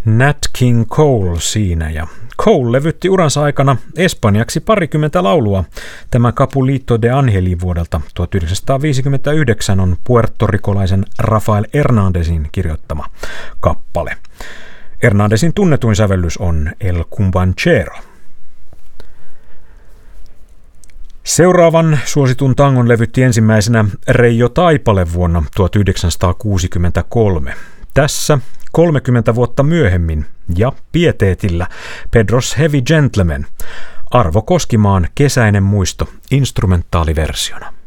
Nat King Cole siinä, ja Cole levytti uransa aikana espanjaksi parikymmentä laulua. Tämä Capulito de Angeli vuodelta 1959 on puertorikolaisen Rafael Hernandezin kirjoittama kappale. Hernandezin tunnetuin sävellys on El Cumbanchero. Seuraavan suositun tangon levytti ensimmäisenä Reijo Taipale vuonna 1963. Tässä 30 vuotta myöhemmin ja pieteetillä Pedro's Heavy Gentleman, Arvo Koskimaan kesäinen muisto instrumentaaliversiona.